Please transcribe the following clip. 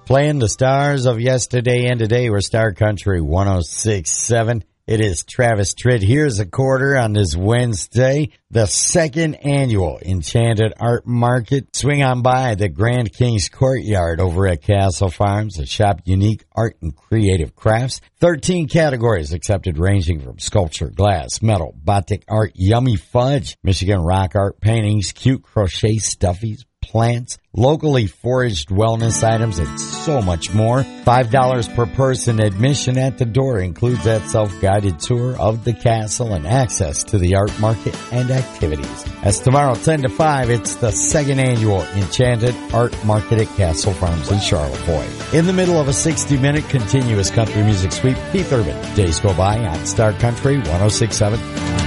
Playing the stars of yesterday and today were Star Country 106.7. It is Travis Tritt. Here's a quarter on this Wednesday, the second annual Enchanted Art Market. Swing on by the Grand Kings Courtyard over at Castle Farms to shop unique art and creative crafts. 13 categories accepted ranging from sculpture, glass, metal, batik art, yummy fudge, Michigan rock art paintings, cute crochet stuffies, plants, locally foraged wellness items, and so much more. $5 per person admission at the door includes that self-guided tour of the castle and access to the art market and activities. As tomorrow, 10 to 5, it's the second annual Enchanted Art Market at Castle Farms in Charlevoix. In the middle of a 60-minute continuous country music sweep, Keith Urban. Days go by on Star Country 106.7.